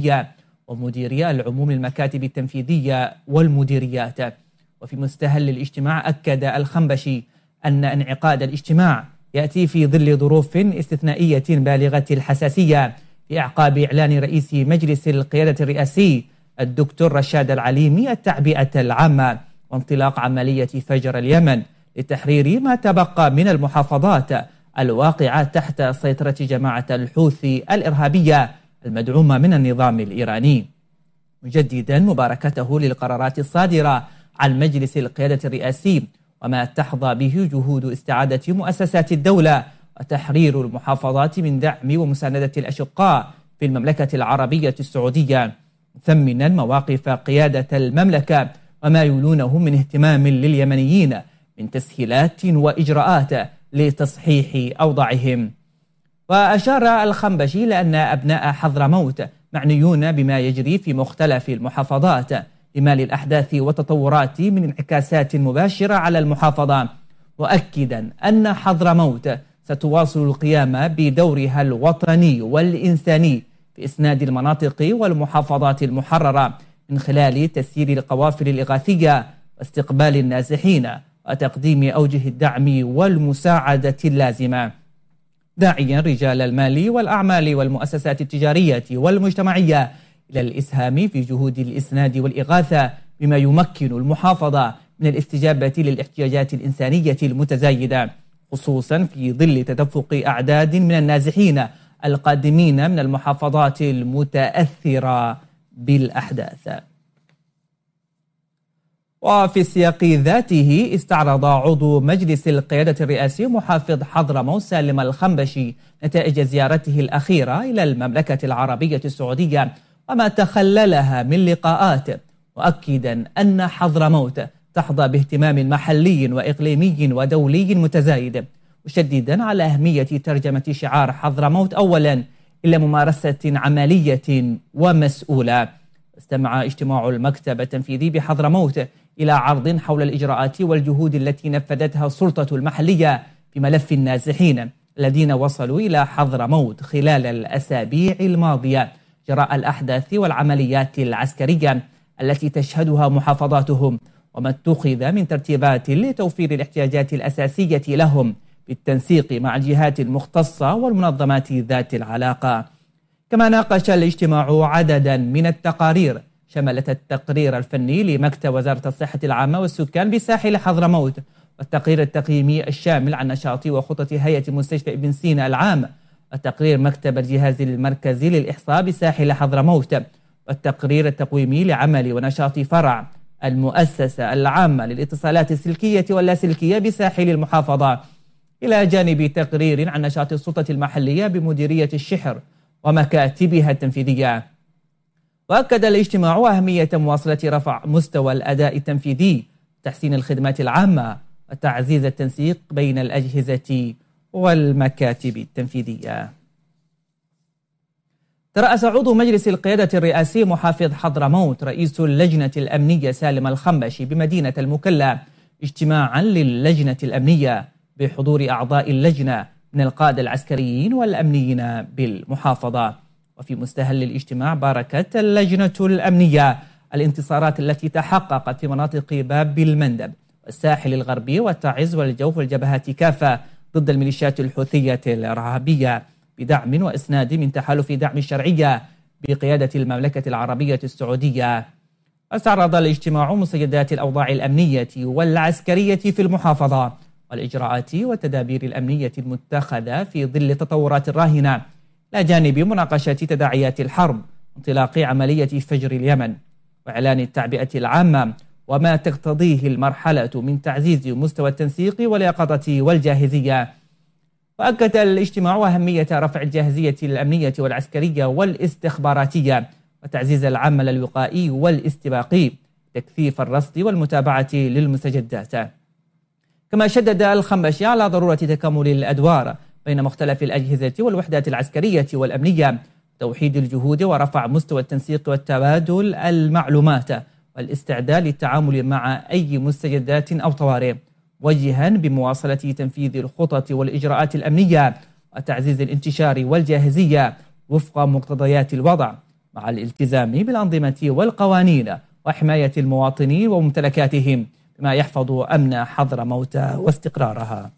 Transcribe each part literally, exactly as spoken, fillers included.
التنفيذية ومديري العموم المكاتب التنفيذية والمديريات. وفي مستهل الاجتماع أكد الخنبشي أن انعقاد الاجتماع يأتي في ظل ظروف استثنائية بالغة الحساسية في أعقاب إعلان رئيس مجلس القيادة الرئاسي الدكتور رشاد العليمي التعبئة العامة وانطلاق عملية فجر اليمن لتحرير ما تبقى من المحافظات الواقعة تحت سيطرة جماعة الحوثي الإرهابية المدعومة من النظام الإيراني، مجددا مباركته للقرارات الصادرة عن مجلس القيادة الرئاسي وما تحظى به جهود استعادة مؤسسات الدولة وتحرير المحافظات من دعم ومساندة الأشقاء في المملكة العربية السعودية، مثمنا مواقف قيادة المملكة وما يولونه من اهتمام لليمنيين من تسهيلات وإجراءات لتصحيح أوضاعهم. وأشار الخنبشي إلى أن أبناء حضرموت معنيون بما يجري في مختلف المحافظات لما للأحداث والتطورات من انعكاسات مباشرة على المحافظة، مؤكدا أن حضرموت ستواصل القيام بدورها الوطني والإنساني في إسناد المناطق والمحافظات المحررة من خلال تسيير القوافل الإغاثية واستقبال النازحين وتقديم أوجه الدعم والمساعدة اللازمة، داعيا رجال المال والأعمال والمؤسسات التجارية والمجتمعية إلى الإسهام في جهود الإسناد والإغاثة بما يمكن المحافظة من الاستجابة للاحتياجات الإنسانية المتزايدة، خصوصا في ظل تدفق أعداد من النازحين القادمين من المحافظات المتأثرة بالأحداث. وفي السياق ذاته استعرض عضو مجلس القيادة الرئاسي محافظ حضرموت سالم الخنبشي نتائج زيارته الأخيرة إلى المملكة العربية السعودية وما تخللها من لقاءات، مؤكدا أن حضرموت تحظى باهتمام محلي وإقليمي ودولي متزايد، مشددا على أهمية ترجمة شعار حضرموت أولا إلى ممارسة عملية ومسؤولة. استمع اجتماع المكتب التنفيذي بحضرموت إلى عرض حول الإجراءات والجهود التي نفذتها السلطة المحلية في ملف النازحين الذين وصلوا إلى حضرموت خلال الأسابيع الماضية جراء الأحداث والعمليات العسكرية التي تشهدها محافظاتهم، وما اتخذ من ترتيبات لتوفير الاحتياجات الأساسية لهم بالتنسيق مع الجهات المختصة والمنظمات ذات العلاقة. كما ناقش الاجتماع عددا من التقارير شملت التقرير الفني لمكتب وزارة الصحة العامة والسكان بساحل حضرموت، والتقرير التقييمي الشامل عن نشاط وخطط هيئة مستشفى ابن سينا العام، والتقرير مكتب الجهاز المركزي للإحصاء بساحل حضرموت، والتقرير التقويمي لعمل ونشاط فرع المؤسسة العامة للاتصالات السلكية واللاسلكية بساحل المحافظة، إلى جانب تقرير عن نشاط السلطة المحلية بمديرية الشحر ومكاتبها التنفيذية. وأكد الاجتماع أهمية مواصلة رفع مستوى الأداء التنفيذي، تحسين الخدمات العامة، وتعزيز التنسيق بين الأجهزة والمكاتب التنفيذية. ترأس عضو مجلس القيادة الرئاسي محافظ حضرموت رئيس اللجنة الأمنية سالم الخنبشي بمدينة المكلا اجتماعا للجنة الأمنية بحضور أعضاء اللجنة من القادة العسكريين والأمنيين بالمحافظة. وفي مستهل الاجتماع باركت اللجنة الأمنية الانتصارات التي تحققت في مناطق باب المندب والساحل الغربي والتعز والجوف والجبهات كافة ضد الميليشيات الحوثية الإرهابية بدعم وإسناد من تحالف دعم الشرعية بقيادة المملكة العربية السعودية. استعرض الاجتماع مستجدات الأوضاع الأمنية والعسكرية في المحافظة والإجراءات والتدابير الأمنية المتخذة في ظل التطورات الراهنة، إلى جانب مناقشة تداعيات الحرب، انطلاق عملية فجر اليمن، وإعلان التعبئة العامة وما تقتضيه المرحلة من تعزيز مستوى التنسيق واليقظة والجاهزية. وأكد الاجتماع أهمية رفع الجاهزية الأمنية والعسكرية والاستخباراتية وتعزيز العمل الوقائي والاستباقي، تكثيف الرصد والمتابعة للمستجدات. كما شدد الخنبشي على ضرورة تكامل الأدوار بين مختلف الأجهزة والوحدات العسكرية والأمنية، توحيد الجهود ورفع مستوى التنسيق والتبادل المعلومات والاستعداد للتعامل مع أي مستجدات أو طوارئ، وجها بمواصلة تنفيذ الخطط والإجراءات الأمنية وتعزيز الانتشار والجاهزية وفق مقتضيات الوضع، مع الالتزام بالأنظمة والقوانين وحماية المواطنين وممتلكاتهم بما يحفظ أمن حضرموت واستقرارها.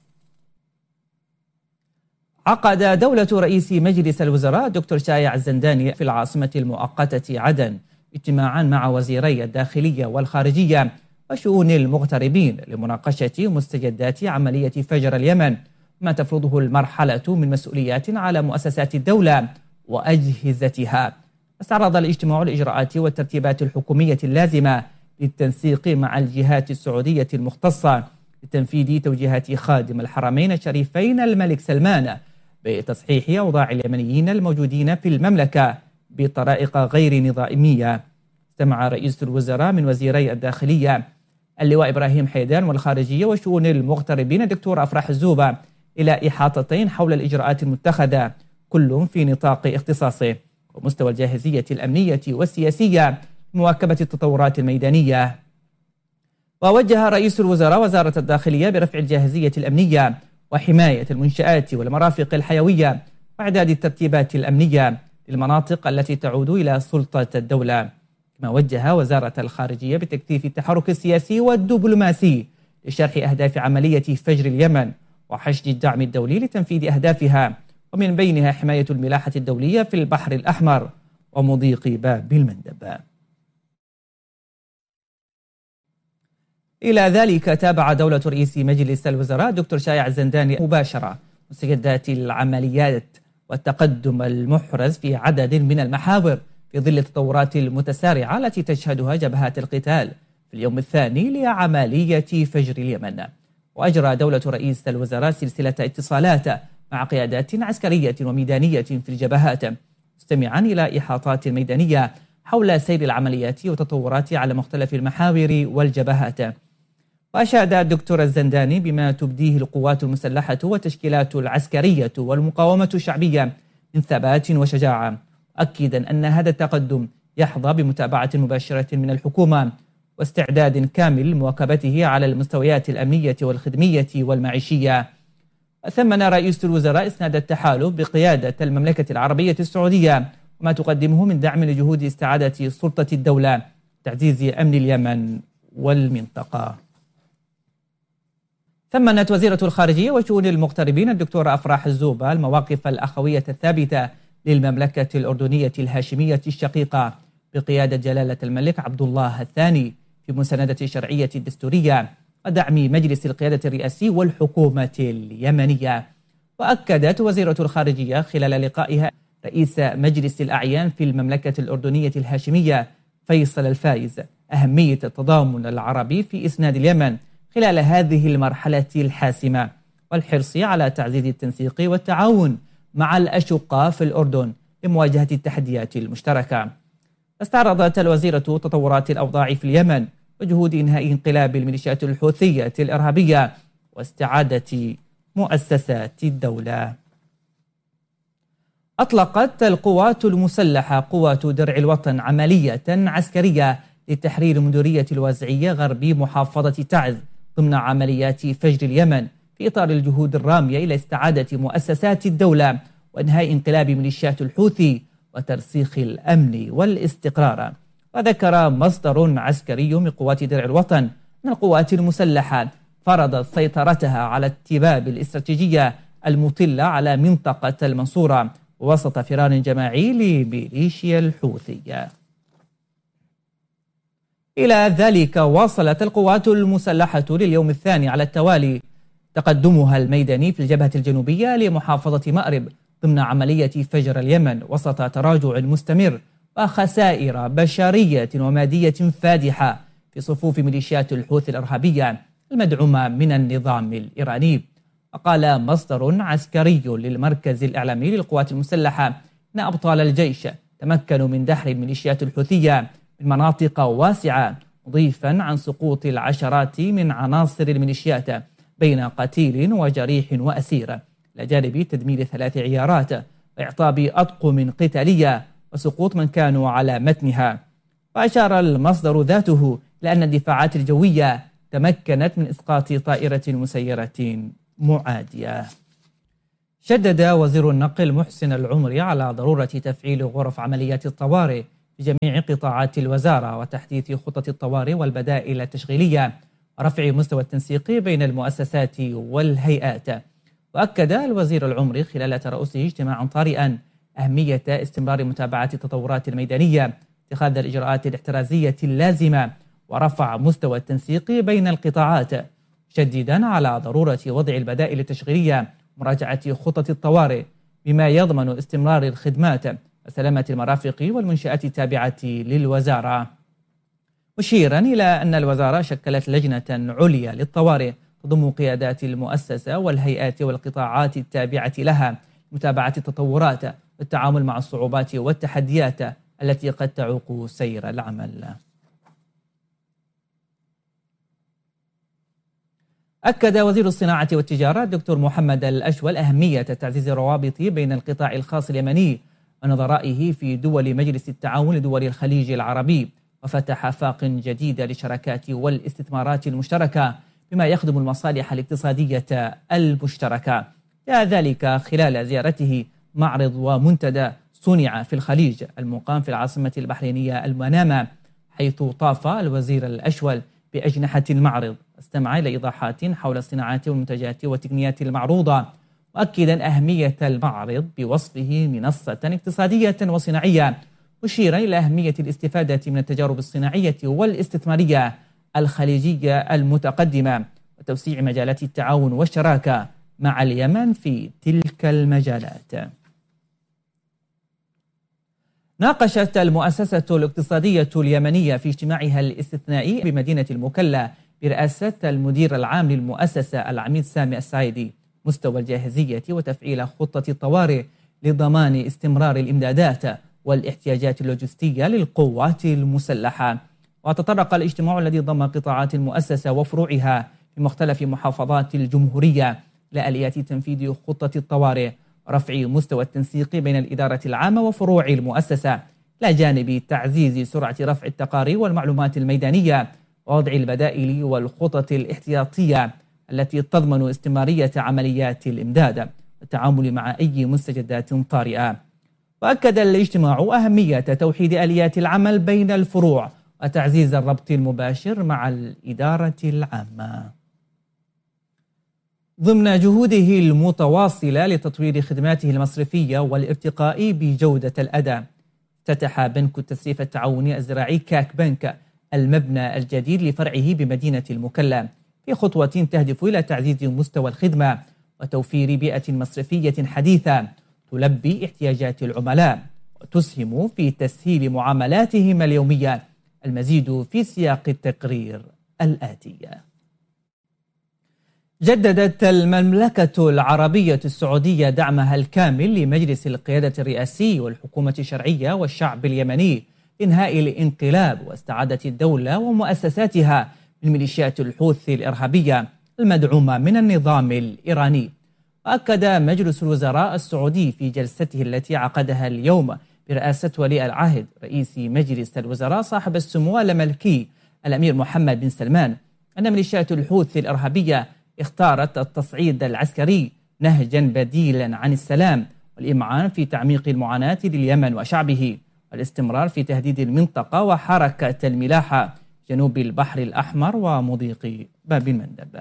عقد دولة رئيس مجلس الوزراء دكتور شايع الزنداني في العاصمة المؤقتة عدن اجتماعا مع وزيري الداخلية والخارجية وشؤون المغتربين لمناقشة مستجدات عملية فجر اليمن ما تفرضه المرحلة من مسؤوليات على مؤسسات الدولة وأجهزتها. استعرض الاجتماع الإجراءات والترتيبات الحكومية اللازمة للتنسيق مع الجهات السعودية المختصة لتنفيذ توجيهات خادم الحرمين الشريفين الملك سلمان بتصحيح أوضاع اليمنيين الموجودين في المملكة بطرائق غير نظامية. استمع رئيس الوزراء من وزيري الداخلية اللواء إبراهيم حيدان والخارجية وشؤون المغتربين الدكتور أفراح الزوبة إلى إحاطتين حول الإجراءات المتخذة كل في نطاق اختصاصه ومستوى الجاهزية الأمنية والسياسية لمواكبة التطورات الميدانية. ووجه رئيس الوزراء وزارة الداخلية برفع الجاهزية الأمنية وحماية المنشآت والمرافق الحيوية وإعداد الترتيبات الأمنية للمناطق التي تعود إلى سلطة الدولة. كما وجه وزارة الخارجية بتكثيف التحرك السياسي والدبلوماسي لشرح أهداف عملية فجر اليمن وحشد الدعم الدولي لتنفيذ أهدافها ومن بينها حماية الملاحة الدولية في البحر الأحمر ومضيق باب المندب. إلى ذلك تابع دولة رئيس مجلس الوزراء دكتور شايع الزنداني مباشرة مستجدات العمليات والتقدم المحرز في عدد من المحاور في ظل التطورات المتسارعة التي تشهدها جبهات القتال في اليوم الثاني لعملية فجر اليمن. وأجرى دولة رئيس الوزراء سلسلة اتصالات مع قيادات عسكرية وميدانية في الجبهات مستمعا إلى إحاطات ميدانية حول سير العمليات وتطورات على مختلف المحاور والجبهات. وأشاد الدكتور الزنداني بما تبديه القوات المسلحة والتشكيلات العسكرية والمقاومة الشعبية من ثبات وشجاعة، أكيدا أن هذا التقدم يحظى بمتابعة مباشرة من الحكومة واستعداد كامل لمواكبته على المستويات الأمنية والخدمية والمعيشية. ثمن رئيس الوزراء إسناد التحالف بقيادة المملكة العربية السعودية وما تقدمه من دعم لجهود استعادة سلطة الدولة وتعزيز أمن اليمن والمنطقة. ثمنت وزيرة الخارجية وشؤون المغتربين الدكتورة أفراح الزوبة المواقف الأخوية الثابتة للمملكة الأردنية الهاشمية الشقيقة بقيادة جلالة الملك عبد الله الثاني في مساندة الشرعية الدستورية ودعم مجلس القيادة الرئاسي والحكومة اليمنية. وأكدت وزيرة الخارجية خلال لقائها رئيس مجلس الأعيان في المملكة الأردنية الهاشمية فيصل الفايز أهمية التضامن العربي في إسناد اليمن خلال هذه المرحلة الحاسمة والحرص على تعزيز التنسيق والتعاون مع الأشقاء في الأردن لمواجهة التحديات المشتركة. استعرضت الوزيرة تطورات الأوضاع في اليمن وجهود إنهاء انقلاب الميليشيات الحوثية الإرهابية واستعادة مؤسسات الدولة. أطلقت القوات المسلحة قوات درع الوطن عملية عسكرية لتحرير مديرية الوازعية غرب محافظة تعز ضمن عمليات فجر اليمن في إطار الجهود الرامية إلى استعادة مؤسسات الدولة وإنهاء انقلاب ميليشيات الحوثي وترسيخ الأمن والاستقرار. وذكر مصدر عسكري من قوات درع الوطن أن القوات المسلحة فرضت سيطرتها على التباب الاستراتيجية المطلة على منطقة المنصورة وسط فرار جماعي لميليشيا الحوثية. إلى ذلك واصلت القوات المسلحة لليوم الثاني على التوالي تقدمها الميداني في الجبهة الجنوبية لمحافظة مأرب ضمن عملية فجر اليمن وسط تراجع مستمر وخسائر بشرية ومادية فادحة في صفوف ميليشيات الحوثي الإرهابية المدعومة من النظام الإيراني. وقال مصدر عسكري للمركز الإعلامي للقوات المسلحة أن أبطال الجيش تمكنوا من دحر الميليشيات الحوثية من مناطق واسعة، مضيفا عن سقوط العشرات من عناصر الميليشيات بين قتيل وجريح وأسير، إلى جانب تدمير ثلاث عيارات وإعطاب أطقم قتالية وسقوط من كانوا على متنها. وأشار المصدر ذاته لأن الدفاعات الجوية تمكنت من إسقاط طائرة مسيرة معادية. شدد وزير النقل محسن العمري على ضرورة تفعيل غرف عمليات الطوارئ في جميع قطاعات الوزارة وتحديث خطط الطوارئ والبدائل التشغيلية ورفع مستوى التنسيق بين المؤسسات والهيئات. وأكد الوزير العمري خلال ترأسه اجتماعا طارئا أهمية استمرار متابعة التطورات الميدانية، اتخاذ الإجراءات الاحترازية اللازمة ورفع مستوى التنسيق بين القطاعات، شديدا على ضرورة وضع البدائل التشغيلية ومراجعة خطط الطوارئ بما يضمن استمرار الخدمات وسلامة المرافق والمنشآت التابعة للوزارة، مشيرا إلى أن الوزارة شكلت لجنة عليا للطوارئ تضم قيادات المؤسسة والهيئات والقطاعات التابعة لها لمتابعة التطورات والتعامل مع الصعوبات والتحديات التي قد تعوق سير العمل. أكد وزير الصناعة والتجارة الدكتور محمد الأشول أهمية تعزيز الروابط بين القطاع الخاص اليمني ونظرائه في دول مجلس التعاون لدول الخليج العربي، وفتح آفاق جديدة للشراكات والاستثمارات المشتركة بما يخدم المصالح الاقتصادية المشتركة. جاء ذلك خلال زيارته معرض ومنتدى صنع في الخليج المقام في العاصمة البحرينية المنامة، حيث طاف الوزير الأشول بأجنحة المعرض استمع إلى إيضاحات حول الصناعات والمنتجات والتقنيات المعروضة، مؤكدا أهمية المعرض بوصفه منصة اقتصادية وصناعية، مشيرا إلى أهمية الاستفادة من التجارب الصناعية والاستثمارية الخليجية المتقدمة وتوسيع مجالات التعاون والشراكة مع اليمن في تلك المجالات. ناقشت المؤسسة الاقتصادية اليمنية في اجتماعها الاستثنائي بمدينة المكلا برئاسة المدير العام للمؤسسة العميد سامي السعيدي مستوى الجاهزية وتفعيل خطة الطوارئ لضمان استمرار الإمدادات والاحتياجات اللوجستية للقوات المسلحة. وتطرق الاجتماع الذي ضم قطاعات المؤسسة وفروعها في مختلف محافظات الجمهورية لآليات تنفيذ خطة الطوارئ ورفع مستوى التنسيق بين الإدارة العامة وفروع المؤسسة، إلى جانب تعزيز سرعة رفع التقارير والمعلومات الميدانية ووضع البدائل والخطط الاحتياطية التي تضمن استمرارية عمليات الإمداد والتعامل مع أي مستجدات طارئة. وأكد الاجتماع أهمية توحيد آليات العمل بين الفروع وتعزيز الربط المباشر مع الإدارة العامة. ضمن جهوده المتواصلة لتطوير خدماته المصرفية والارتقاء بجودة الأداء، افتتح بنك التسريف التعاوني الزراعي كاك بنك المبنى الجديد لفرعه بمدينة المكلا في خطوة تهدف إلى تعزيز مستوى الخدمة وتوفير بيئة مصرفية حديثة تلبي احتياجات العملاء وتسهم في تسهيل معاملاتهم اليومية. المزيد في سياق التقرير الآتي. جددت المملكة العربية السعودية دعمها الكامل لمجلس القيادة الرئاسي والحكومة الشرعية والشعب اليمني إنهاء الانقلاب واستعادة الدولة ومؤسساتها من ميليشيات الحوثي الإرهابية المدعومة من النظام الإيراني. وأكد مجلس الوزراء السعودي في جلسته التي عقدها اليوم برئاسة ولي العهد رئيس مجلس الوزراء صاحب السمو الملكي الأمير محمد بن سلمان أن ميليشيات الحوثي الإرهابية اختارت التصعيد العسكري نهجا بديلا عن السلام والإمعان في تعميق المعاناة لليمن وشعبه والاستمرار في تهديد المنطقة وحركة الملاحة جنوب البحر الأحمر ومضيق باب المندب.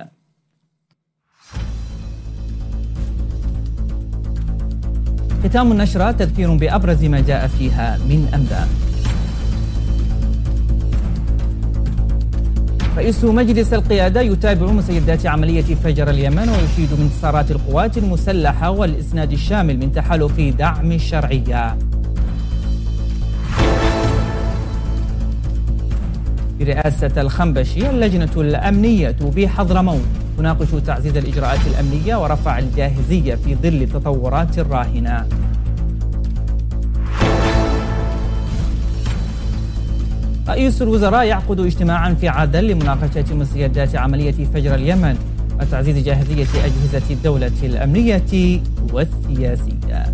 ختام النشرة تذكير بأبرز ما جاء فيها من أنباء. رئيس مجلس القيادة يتابع مسيرات عملية فجر اليمن ويشيد من انتصارات القوات المسلحة والإسناد الشامل من تحالف دعم الشرعية. برئاسة الخنبشي اللجنة الأمنية بحضرموت تناقش تعزيز الإجراءات الأمنية ورفع الجاهزية في ظل التطورات الراهنة. رئيس الوزراء يعقد اجتماعا في عدن لمناقشة مستجدات عملية فجر اليمن وتعزيز جاهزية أجهزة الدولة الأمنية والسياسية.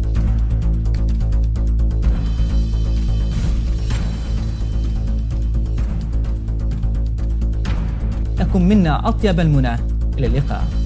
لكم منا أطيب المنى، إلى اللقاء.